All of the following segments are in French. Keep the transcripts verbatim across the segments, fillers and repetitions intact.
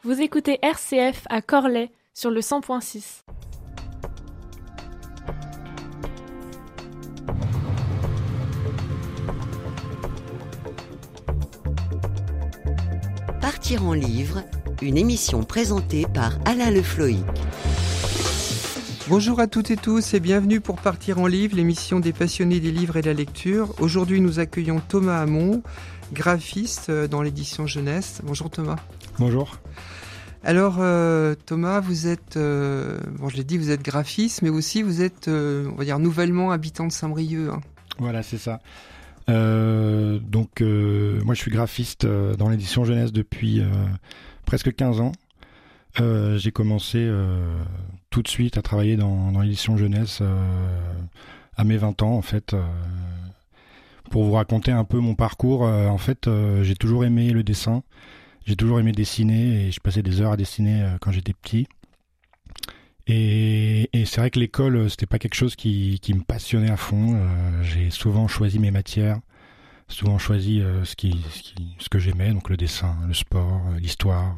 Vous écoutez R C F à Corlay sur le cent point six. Partir en livre, une émission présentée par Alain Le Floïc. Bonjour à toutes et tous et bienvenue pour Partir en livre, l'émission des passionnés des livres et de la lecture. Aujourd'hui, nous accueillons Thomas Hamon, graphiste dans l'édition jeunesse. Bonjour Thomas. Bonjour. Alors euh, Thomas, vous êtes, euh, bon je l'ai dit, vous êtes graphiste, mais aussi vous êtes, euh, on va dire, nouvellement habitant de Saint-Brieuc. Hein. Voilà, c'est ça. Euh, donc euh, moi je suis graphiste euh, dans l'édition jeunesse depuis euh, presque quinze ans. Euh, j'ai commencé euh, tout de suite à travailler dans, dans l'édition jeunesse euh, à mes vingt ans en fait. Euh, pour vous raconter un peu mon parcours, euh, en fait euh, j'ai toujours aimé le dessin, j'ai toujours aimé dessiner et je passais des heures à dessiner euh, quand j'étais petit. Et, et c'est vrai que l'école, c'était pas quelque chose qui, qui me passionnait à fond. Euh, j'ai souvent choisi mes matières, souvent choisi euh, ce, qui, ce, qui, ce que j'aimais, donc le dessin, le sport, euh, l'histoire.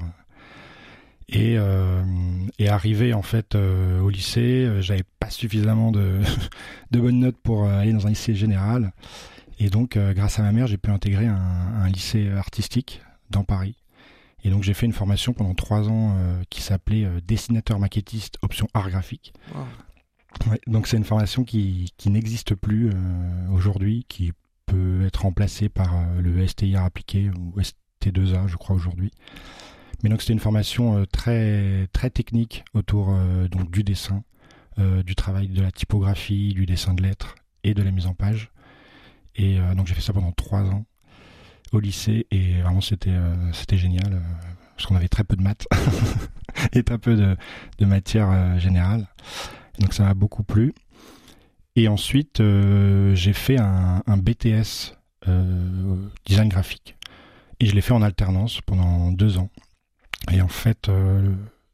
Et, euh, et arrivé en fait euh, au lycée, euh, j'avais pas suffisamment de, de bonnes notes pour euh, aller dans un lycée général. Et donc, euh, grâce à ma mère, j'ai pu intégrer un, un lycée artistique dans Paris. Et donc j'ai fait une formation pendant trois ans euh, qui s'appelait euh, dessinateur maquettiste option art graphique. Wow. Ouais, donc c'est une formation qui, qui n'existe plus euh, aujourd'hui, qui peut être remplacée par euh, le S T I art appliqué ou S T deux A je crois aujourd'hui. Mais donc c'était une formation euh, très très technique autour euh, donc du dessin, euh, du travail de la typographie, du dessin de lettres et de la mise en page. Et euh, donc j'ai fait ça pendant trois ans au lycée et vraiment c'était euh, c'était génial euh, parce qu'on avait très peu de maths et très peu de, de matière euh, générale, donc ça m'a beaucoup plu. Et ensuite euh, j'ai fait un, un B T S euh, design graphique et je l'ai fait en alternance pendant deux ans. Et en fait euh,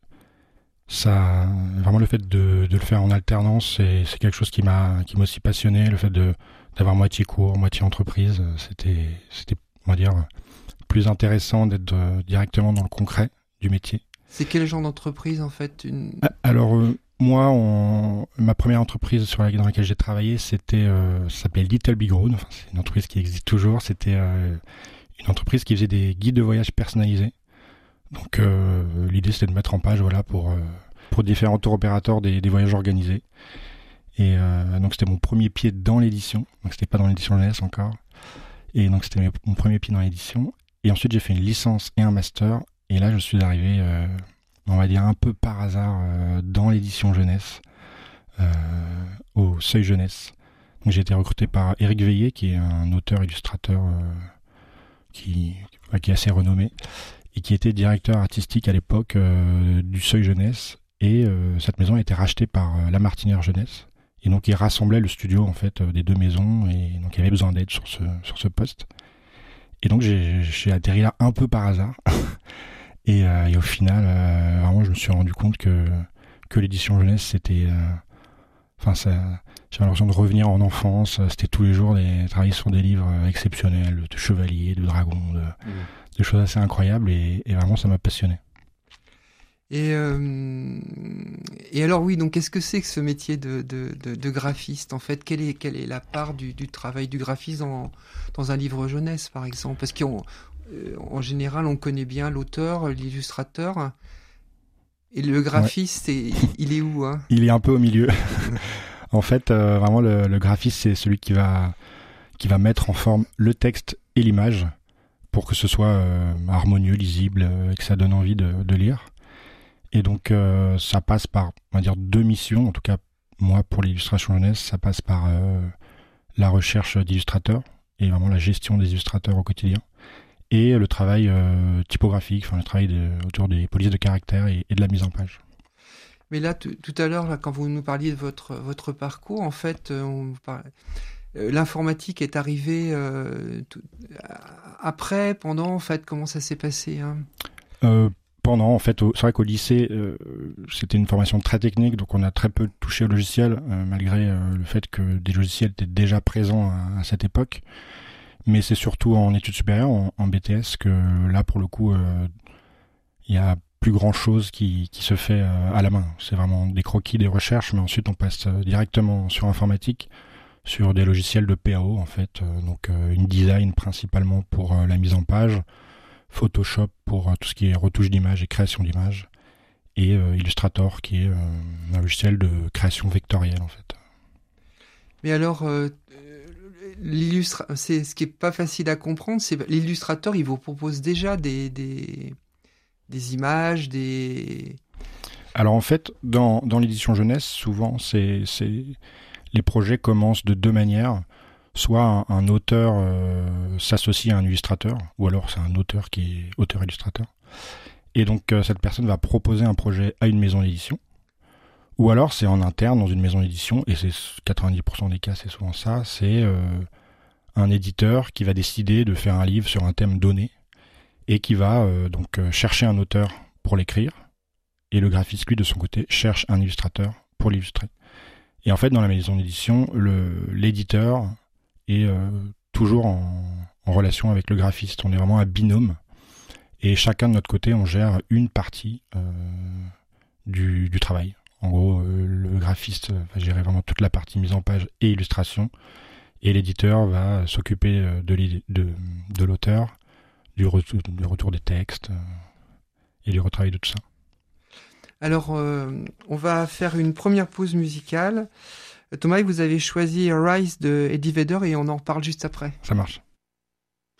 ça vraiment le fait de, de le faire en alternance c'est, c'est quelque chose qui m'a qui m'a aussi passionné, le fait de d'avoir moitié cours moitié entreprise, c'était c'était on va dire, plus intéressant d'être euh, directement dans le concret du métier. C'est quel genre d'entreprise, en fait une... Alors, euh, moi, on... ma première entreprise sur la... dans laquelle j'ai travaillé, c'était, euh, ça s'appelait Little Big Road. Enfin, c'est une entreprise qui existe toujours. C'était euh, une entreprise qui faisait des guides de voyage personnalisés. Donc, euh, l'idée, c'était de mettre en page, voilà, pour, euh, pour différents tours opérateurs des, des voyages organisés. Et euh, donc, c'était mon premier pied dans l'édition. Donc, c'était pas dans l'édition jeunesse encore. Et donc c'était mon premier pied dans l'édition. Et ensuite j'ai fait une licence et un master. Et là je suis arrivé, euh, on va dire un peu par hasard, euh, dans l'édition jeunesse, euh, au Seuil Jeunesse. Donc j'ai été recruté par Éric Veillé, qui est un auteur-illustrateur euh, qui, qui est assez renommé, et qui était directeur artistique à l'époque euh, du Seuil Jeunesse. Et euh, cette maison a été rachetée par euh, La Martinière Jeunesse. Et donc, il rassemblait le studio, en fait, des deux maisons. Et donc, il y avait besoin d'aide sur ce, sur ce poste. Et donc, j'ai, j'ai atterri là un peu par hasard. et, euh, et au final, euh, vraiment, je me suis rendu compte que, que l'édition jeunesse, c'était... Enfin, euh, ça... J'avais l'impression de revenir en enfance. C'était tous les jours des, travailler sur des livres exceptionnels, de chevaliers, de dragons, de, mmh. de choses assez incroyables. Et, et vraiment, ça m'a passionné. Et, euh, et alors oui, donc qu'est-ce que c'est que ce métier de, de, de, de graphiste en fait? Quelle est, quelle est la part du, du travail du graphiste dans, dans un livre jeunesse par exemple? Parce qu'en en général, on connaît bien l'auteur, l'illustrateur, et le graphiste, ouais. est, il est où hein? Il est un peu au milieu. En fait, euh, vraiment le, le graphiste, c'est celui qui va, qui va mettre en forme le texte et l'image pour que ce soit euh, harmonieux, lisible, et que ça donne envie de, de lire. Et donc, euh, ça passe par, on va dire, deux missions. En tout cas, moi, pour l'illustration jeunesse, ça passe par euh, la recherche d'illustrateurs et vraiment la gestion des illustrateurs au quotidien. Et le travail euh, typographique, enfin, le travail de, autour des polices de caractère et, et de la mise en page. Mais là, t- tout à l'heure, là, quand vous nous parliez de votre, votre parcours, en fait, euh, on vous parlait... euh, l'informatique est arrivée euh, tout... après, pendant, en fait, comment ça s'est passé hein euh, Pendant, en fait, au, c'est vrai qu'au lycée, euh, c'était une formation très technique, donc on a très peu touché au logiciel, euh, malgré euh, le fait que des logiciels étaient déjà présents à, à cette époque. Mais c'est surtout en études supérieures, en, en B T S, que là, pour le coup, il euh, y a plus grand chose qui, qui se fait euh, à la main. C'est vraiment des croquis, des recherches, mais ensuite on passe euh, directement sur informatique, sur des logiciels de P A O en fait. Euh, donc euh, InDesign principalement pour euh, la mise en page, Photoshop pour euh, tout ce qui est retouche d'image et création d'images, et euh, Illustrator qui est euh, un logiciel de création vectorielle en fait. Mais alors, euh, l'illustra... c'est ce qui est pas facile à comprendre, c'est l'illustrateur, il vous propose déjà des des, des images, des. Alors en fait, dans dans l'édition jeunesse, souvent c'est c'est les projets commencent de deux manières. Soit un, un auteur euh, s'associe à un illustrateur, ou alors c'est un auteur qui est auteur-illustrateur. Et donc euh, cette personne va proposer un projet à une maison d'édition. Ou alors c'est en interne dans une maison d'édition, et c'est quatre-vingt-dix pour cent des cas, c'est souvent ça, c'est euh, un éditeur qui va décider de faire un livre sur un thème donné, et qui va euh, donc euh, chercher un auteur pour l'écrire, et le graphiste, lui, de son côté, cherche un illustrateur pour l'illustrer. Et en fait, dans la maison d'édition, le, l'éditeur est euh, toujours en, en relation avec le graphiste. On est vraiment un binôme. Et chacun de notre côté, on gère une partie euh, du, du travail. En gros, euh, le graphiste va gérer vraiment toute la partie mise en page et illustration. Et l'éditeur va s'occuper de, de, de l'auteur, du retour, du retour des textes euh, et du retravail de tout ça. Alors, euh, on va faire une première pause musicale. Thomas, vous avez choisi Rise de Eddie Vedder et on en reparle juste après. Ça marche.